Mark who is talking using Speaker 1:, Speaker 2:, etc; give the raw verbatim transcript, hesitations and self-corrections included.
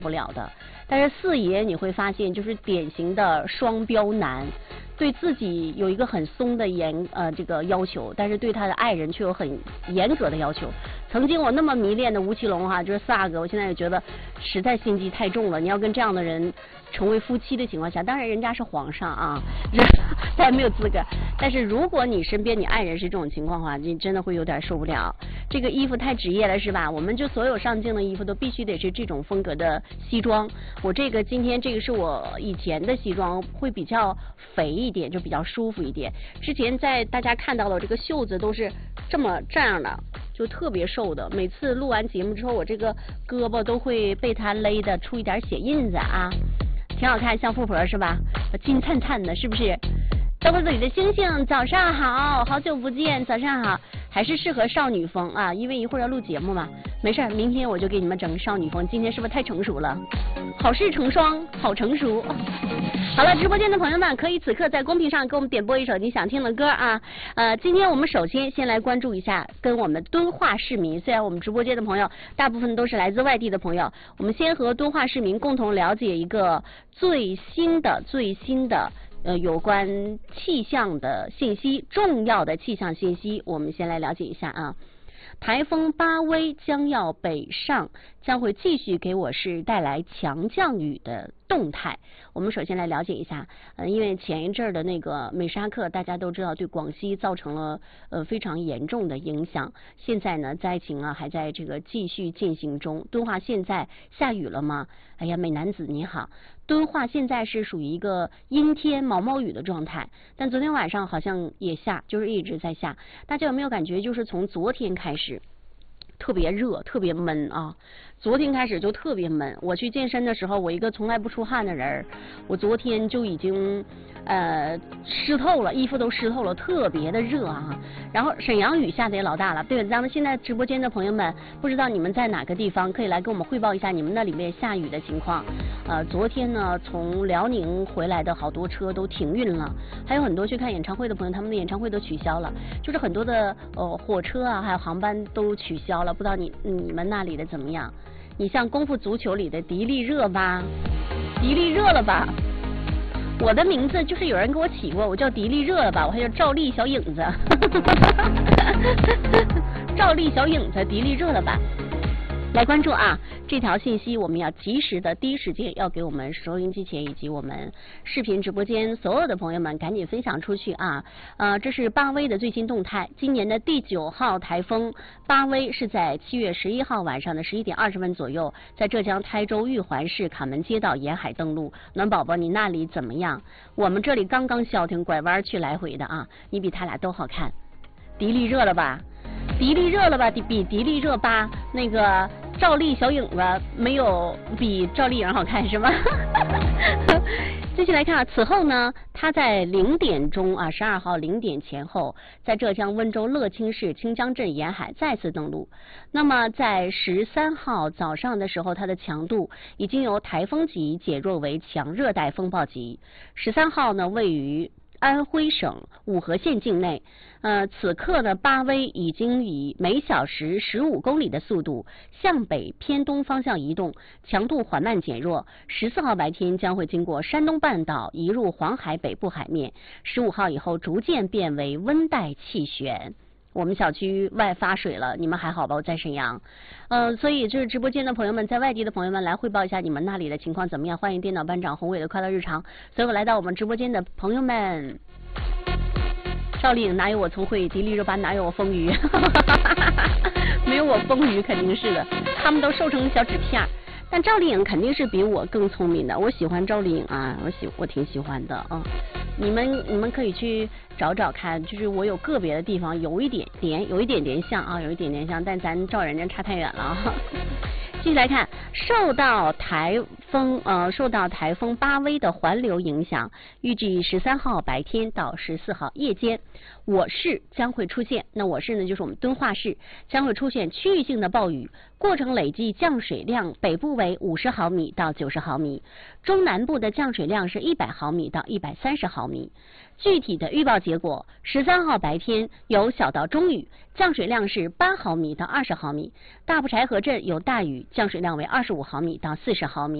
Speaker 1: 不了的。但是四爷你会发现就是典型的双标男，对自己有一个很松的严呃这个要求，但是对他的爱人却有很严格的要求。曾经我那么迷恋的吴奇隆哈、啊，就是四阿哥，我现在也觉得实在心机太重了。你要跟这样的人成为夫妻的情况下，当然人家是皇上啊，他也没有资格。但是如果你身边你爱人是这种情况的话，你真的会有点受不了。这个衣服太职业了是吧？我们就所有上镜的衣服都必须得是这种风格的西装。我这个今天这个是我以前的西装，会比较肥一点，就比较舒服一点。之前在大家看到了这个袖子都是这么这样的，就特别瘦的。每次录完节目之后，我这个胳膊都会被它勒得出一点血印子啊，挺好看，像富婆是吧？金灿灿的，是不是？灯子里的星星，早上好，好久不见，早上好，还是适合少女风啊，因为一会儿要录节目嘛。没事，明天我就给你们整少女风。今天是不是太成熟了？好事成双，好成熟。好了，直播间的朋友们可以此刻在公屏上给我们点播一首你想听的歌啊。呃，今天我们首先先来关注一下跟我们敦化市民，虽然我们直播间的朋友大部分都是来自外地的朋友，我们先和敦化市民共同了解一个最新的最新的呃，有关气象的信息，重要的气象信息，我们先来了解一下啊。台风巴威将要北上，将会继续给我市带来强降雨的动态。我们首先来了解一下，呃，因为前一阵儿的那个美沙克，大家都知道对广西造成了呃非常严重的影响。现在呢，灾情啊还在这个继续进行中。敦化现在下雨了吗？哎呀，美男子你好，敦化现在是属于一个阴天毛毛雨的状态，但昨天晚上好像也下，就是一直在下。大家有没有感觉，就是从昨天开始特别热，特别闷啊！昨天开始就特别闷。我去健身的时候，我一个从来不出汗的人，我昨天就已经呃湿透了，衣服都湿透了，特别的热啊。然后沈阳雨下的也老大了。对，咱们现在直播间的朋友们，不知道你们在哪个地方，可以来跟我们汇报一下你们那里面下雨的情况。呃，昨天呢，从辽宁回来的好多车都停运了，还有很多去看演唱会的朋友，他们的演唱会都取消了，就是很多的呃火车啊，还有航班都取消了。不知道你你们那里的怎么样？你像功夫足球里的迪丽热巴，迪丽热了吧？我的名字就是有人给我起过，我叫迪丽热了吧？我还叫赵丽小影子，赵丽小影子，迪丽热了吧？来关注啊！这条信息我们要及时的第一时间要给我们收音机前以及我们视频直播间所有的朋友们赶紧分享出去啊！呃，这是巴威的最新动态。今年的第九号台风巴威是在七月十一号晚上的十一点二十分左右，在浙江台州玉环市卡门街道沿海登陆。暖宝宝，你那里怎么样？我们这里刚刚消停，拐弯去来回的啊！你比他俩都好看，迪丽热了吧？迪丽热了吧？比迪丽热巴那个赵丽小影子没有比赵丽颖好看是吗？继续来看啊，此后呢，他在零点钟啊，十二号零点前后，在浙江温州乐清市清江镇沿海再次登陆。那么在十三号早上的时候，它的强度已经由台风级减弱为强热带风暴级。十三号呢，位于安徽省五河县境内，呃，此刻呢，巴威已经以每小时十五公里的速度向北偏东方向移动，强度缓慢减弱。十四号白天将会经过山东半岛，移入黄海北部海面。十五号以后逐渐变为温带气旋。我们小区外发水了，你们还好吧？我在沈阳，呃，所以就是直播间的朋友们，在外地的朋友们来汇报一下你们那里的情况怎么样？欢迎电脑班长宏伟的快乐日常，所有来到我们直播间的朋友们。赵丽颖哪有我聪慧，迪丽热巴哪有我丰腴？没有我丰腴肯定是的，他们都瘦成小纸片。但赵丽颖肯定是比我更聪明的，我喜欢赵丽颖啊，我喜我挺喜欢的啊。你们你们可以去找找看，就是我有个别的地方有一点点有一点点像啊，有一点点像，但咱照人家差太远了啊。继续来看，受到台风呃受到台风巴威的环流影响，预计十三号白天到十四号夜间，我市将会出现。那我市呢，就是我们敦化市将会出现区域性的暴雨，过程累计降水量北部为五十毫米到九十毫米，中南部的降水量是一百毫米到一百三十毫米。具体的预报结果，十三号白天有小到中雨，降水量是八毫米到二十毫米；大埔柴河镇有大雨，降水量为二十五毫米到四十毫米。